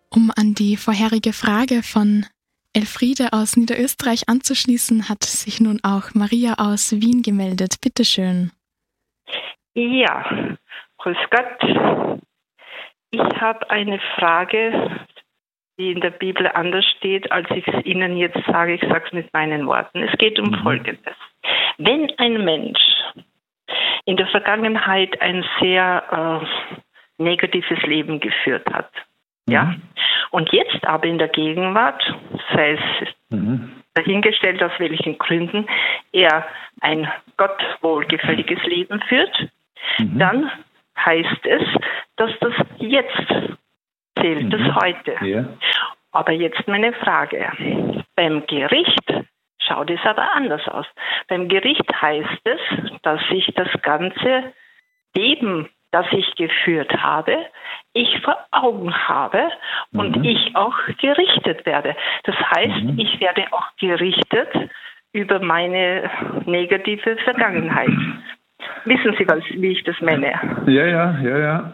Um an die vorherige Frage von Elfriede aus Niederösterreich anzuschließen, hat sich nun auch Maria aus Wien gemeldet. Bitte schön. Ja, grüß Gott. Ich habe eine Frage, die in der Bibel anders steht, als ich es Ihnen jetzt sage. Ich sage es mit meinen Worten. Es geht um Folgendes. Wenn ein Mensch in der Vergangenheit ein sehr negatives Leben geführt hat, ja, und jetzt aber in der Gegenwart, sei es dahingestellt, aus welchen Gründen, er ein Gott wohlgefälliges Leben führt, dann heißt es, dass das jetzt zählt, das heute. Ja. Aber jetzt meine Frage. Beim Gericht schaut es aber anders aus. Beim Gericht heißt es, dass ich das ganze Leben, das ich geführt habe, ich vor Augen habe und ich auch gerichtet werde. Das heißt, ich werde auch gerichtet über meine negative Vergangenheit. Wissen Sie, wie ich das meine? Ja.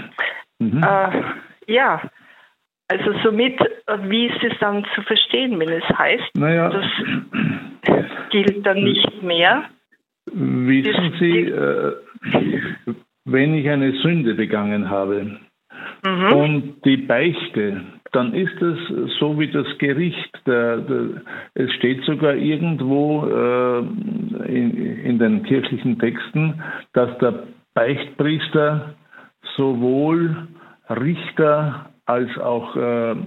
Ja, also somit, wie ist es dann zu verstehen, wenn es heißt, das gilt dann nicht mehr? Wissen Sie, wenn ich eine Sünde begangen habe und die beichte, dann ist es so wie das Gericht. Es steht sogar irgendwo in den kirchlichen Texten, dass der Beichtpriester sowohl Richter als auch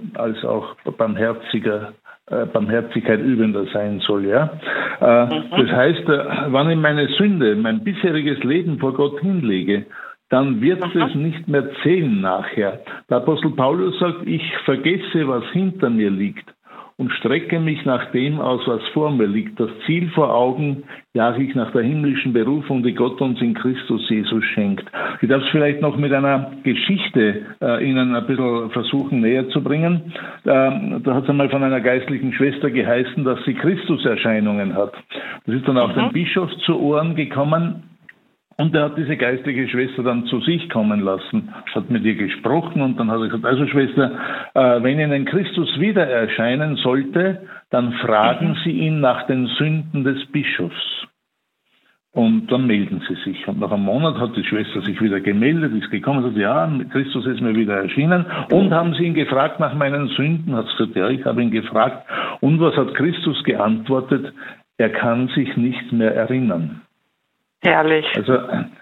Barmherzigkeit übender sein soll. Ja? Das heißt, wenn ich meine Sünde, mein bisheriges Leben vor Gott hinlege, dann wird es nicht mehr zählen nachher. Der Apostel Paulus sagt, ich vergesse, was hinter mir liegt und strecke mich nach dem aus, was vor mir liegt. Das Ziel vor Augen jage ich nach der himmlischen Berufung, die Gott uns in Christus Jesus schenkt. Ich darf es vielleicht noch mit einer Geschichte Ihnen ein bisschen versuchen näher zu bringen. Da hat es einmal von einer geistlichen Schwester geheißen, dass sie Christuserscheinungen hat. Das ist dann auch dem Bischof zu Ohren gekommen. Und er hat diese geistliche Schwester dann zu sich kommen lassen, hat mit ihr gesprochen und dann hat er gesagt, also Schwester, wenn Ihnen Christus wieder erscheinen sollte, dann fragen Sie ihn nach den Sünden des Bischofs. Und dann melden Sie sich. Und nach einem Monat hat die Schwester sich wieder gemeldet, ist gekommen und sagt, ja, Christus ist mir wieder erschienen. Und haben Sie ihn gefragt nach meinen Sünden? Hat sie gesagt, ja, ich habe ihn gefragt. Und was hat Christus geantwortet? Er kann sich nicht mehr erinnern. Herrlich. Also,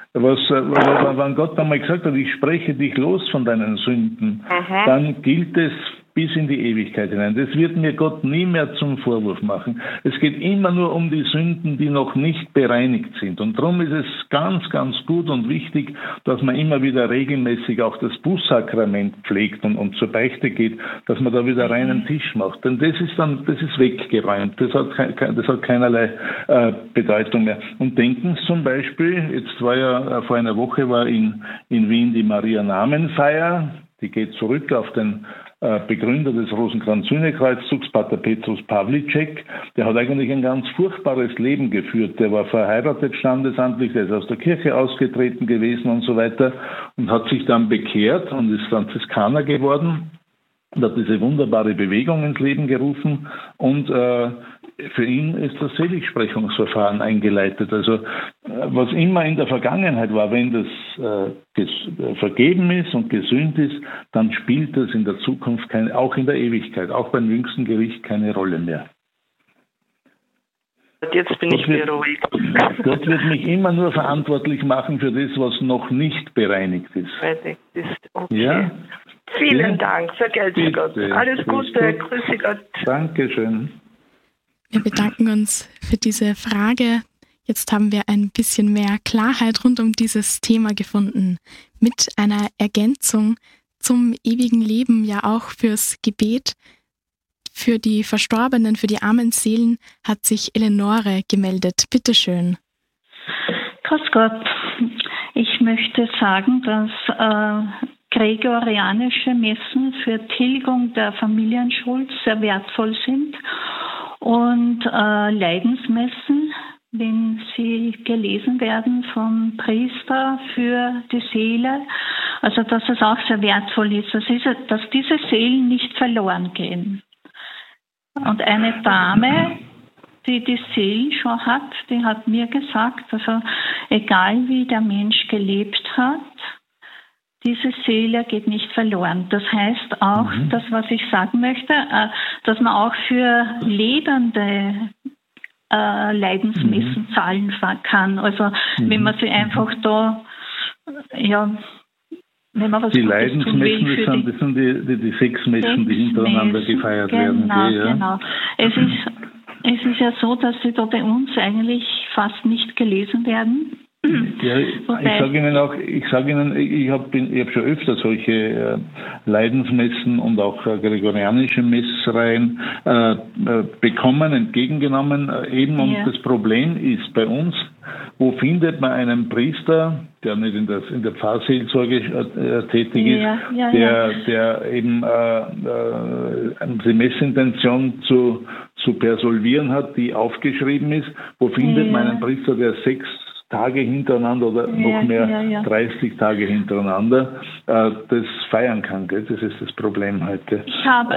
wenn Gott einmal gesagt hat, ich spreche dich los von deinen Sünden, dann gilt es bis in die Ewigkeit hinein. Das wird mir Gott nie mehr zum Vorwurf machen. Es geht immer nur um die Sünden, die noch nicht bereinigt sind. Und darum ist es ganz, ganz gut und wichtig, dass man immer wieder regelmäßig auch das Bußsakrament pflegt und zur Beichte geht, dass man da wieder reinen Tisch macht. Denn das ist weggeräumt. Das hat keinerlei Bedeutung mehr. Und denken Sie zum Beispiel, jetzt war ja vor einer Woche in Wien die Maria-Namenfeier, die geht zurück auf den Begründer des Rosenkranz-Sühnekrauzzugs, Pater Petrus Pawlicek, der hat eigentlich ein ganz furchtbares Leben geführt. Der war verheiratet standesamtlich, der ist aus der Kirche ausgetreten gewesen und so weiter und hat sich dann bekehrt und ist Franziskaner geworden und hat diese wunderbare Bewegung ins Leben gerufen und für ihn ist das Seligsprechungsverfahren eingeleitet. Also was immer in der Vergangenheit war, wenn das vergeben ist und gesühnt ist, dann spielt das in der Zukunft auch in der Ewigkeit, auch beim jüngsten Gericht keine Rolle mehr. Jetzt bin ich beruhigt. Gott wird mich immer nur verantwortlich machen für das, was noch nicht bereinigt ist. Bereinigt ist, okay. Ja? Vielen Dank, vergelt's Gott. Alles Gute, grüße Gott. Dankeschön. Wir bedanken uns für diese Frage. Jetzt haben wir ein bisschen mehr Klarheit rund um dieses Thema gefunden. Mit einer Ergänzung zum ewigen Leben, ja auch fürs Gebet, für die Verstorbenen, für die armen Seelen hat sich Eleonore gemeldet. Bitte schön. Grüß Gott. Ich möchte sagen, dass gregorianische Messen für Tilgung der Familienschuld sehr wertvoll sind und Leidensmessen, wenn sie gelesen werden vom Priester für die Seele, Also dass es auch sehr wertvoll ist, dass diese Seelen nicht verloren gehen. Und eine Dame, die die Seelen schon hat, die hat mir gesagt, also egal wie der Mensch gelebt hat, diese Seele geht nicht verloren. Das heißt auch, das, was ich sagen möchte, dass man auch für Lebende Leidensmessen zahlen kann. Also wenn man sie einfach da, wenn man was die Leidensmessen, das sind die 6 Messen, die hintereinander gefeiert werden. Genau. Es ist ja so, dass sie da bei uns eigentlich fast nicht gelesen werden. Ja, ich sage Ihnen, ich habe schon öfter solche Leidensmessen und auch gregorianische Messreihen bekommen, entgegengenommen. Und das Problem ist bei uns, wo findet man einen Priester, der nicht in der Pfarrseelsorge tätig ist, der eben die Messintention zu persolvieren hat, die aufgeschrieben ist. Wo findet man einen Priester, der 6 Tage hintereinander oder noch mehr 30 Tage hintereinander das feiern kann? Gell? Das ist das Problem heute. Ich habe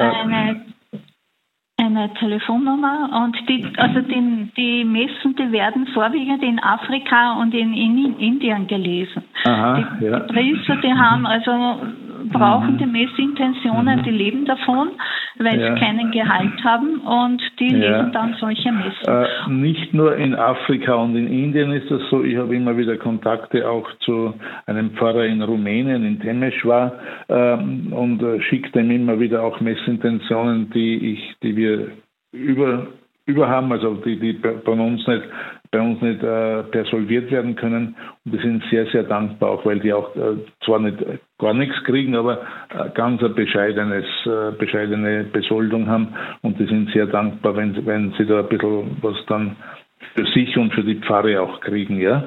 eine Telefonnummer und die Messen, die werden vorwiegend in Afrika und in Indien gelesen. Die Priester, die haben brauchen die Messintentionen, die leben davon, weil sie keinen Gehalt haben und die lesen dann solche Messen. Nicht nur in Afrika und in Indien ist das so, ich habe immer wieder Kontakte auch zu einem Pfarrer in Rumänien, in Temeschwar, und schicke dem immer wieder auch Messintentionen, die wir über haben, also die bei uns nicht persolviert werden können. Und wir sind sehr, sehr dankbar, auch weil die auch zwar nicht gar nichts kriegen, aber ganz eine bescheidene Besoldung haben. Und die sind sehr dankbar, wenn sie da ein bisschen was dann für sich und für die Pfarre auch kriegen, ja.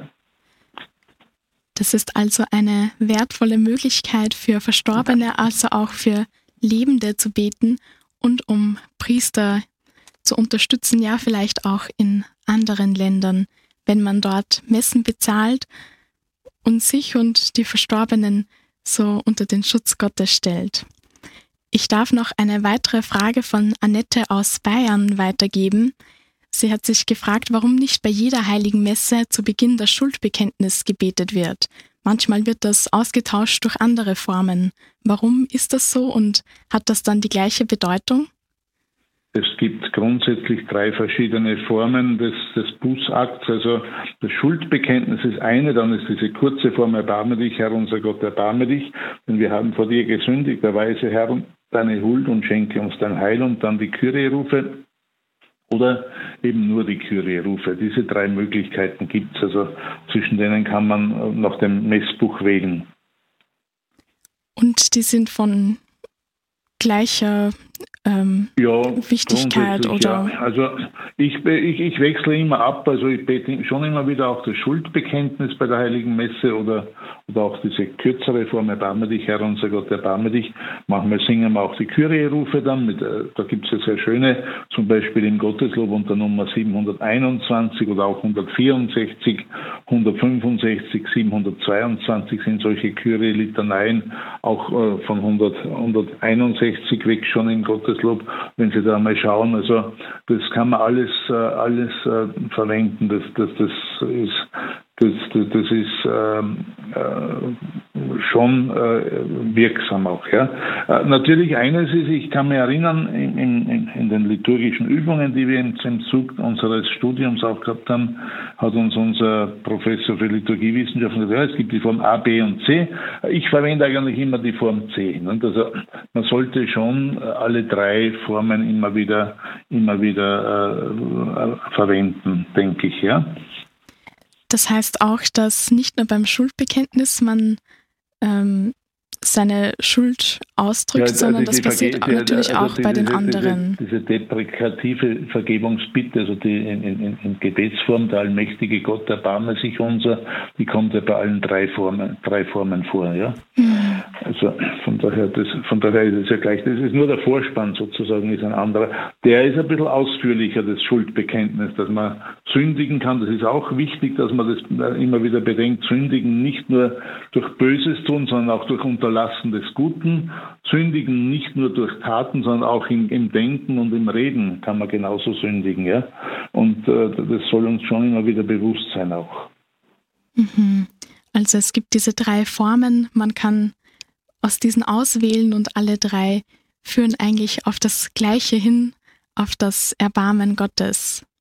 Das ist also eine wertvolle Möglichkeit für Verstorbene, also auch für Lebende zu beten und um Priester zu unterstützen, ja vielleicht auch in anderen Ländern, wenn man dort Messen bezahlt und sich und die Verstorbenen so unter den Schutz Gottes stellt. Ich darf noch eine weitere Frage von Annette aus Bayern weitergeben. Sie hat sich gefragt, warum nicht bei jeder heiligen Messe zu Beginn das Schuldbekenntnis gebetet wird. Manchmal wird das ausgetauscht durch andere Formen. Warum ist das so und hat das dann die gleiche Bedeutung? Es gibt grundsätzlich 3 verschiedene Formen des Bußakts. Also das Schuldbekenntnis ist eine, dann ist diese kurze Form: Erbarme dich, Herr unser Gott, erbarme dich, denn wir haben vor dir gesündigt, erweise, Herr, deine Huld und schenke uns dein Heil, und dann die Kyrie-Rufe oder eben nur die Kyrie-Rufe. Diese 3 Möglichkeiten gibt es, also zwischen denen kann man nach dem Messbuch wählen. Und die sind von gleicher Wichtigkeit, oder? Ja. Also ich wechsle immer ab, also ich bete schon immer wieder auch das Schuldbekenntnis bei der Heiligen Messe oder auch diese kürzere Form: Erbarme dich, Herr unser Gott, erbarme dich. Manchmal singen wir auch die Kyrie-Rufe dann, da gibt es ja sehr schöne, zum Beispiel im Gotteslob unter Nummer 721 oder auch 164, 165, 722 sind solche Kyrie-Litaneien, auch von 161 weg schon im Gotteslob, wenn Sie da mal schauen. Also das kann man alles verwenden. Das ist schon wirksam auch. Ja. Natürlich eines ist, ich kann mich erinnern, in den liturgischen Übungen, die wir im Zug unseres Studiums auch gehabt haben, hat uns unser Professor für Liturgiewissenschaften gesagt, ja, es gibt die Form A, B und C. Ich verwende eigentlich immer die Form C. Also man sollte schon alle 3 Formen immer wieder verwenden, denke ich, ja. Das heißt auch, dass nicht nur beim Schuldbekenntnis man seine Schuld ausdrückt, sondern das passiert natürlich auch bei den anderen. Diese deprekative Vergebungsbitte, also die in Gebetsform, der allmächtige Gott, erbarme sich unser, die kommt ja bei allen drei Formen vor, ja. Also von daher ist es ja gleich, das ist nur der Vorspann sozusagen, ist ein anderer. Der ist ein bisschen ausführlicher, das Schuldbekenntnis, dass man sündigen kann. Das ist auch wichtig, dass man das immer wieder bedenkt. Sündigen nicht nur durch Böses tun, sondern auch durch Unterlassen des Guten. Sündigen nicht nur durch Taten, sondern auch im Denken und im Reden kann man genauso sündigen, ja. Und das soll uns schon immer wieder bewusst sein auch. Also es gibt diese drei Formen, man kann aus diesen auswählen und alle drei führen eigentlich auf das Gleiche hin, auf das Erbarmen Gottes.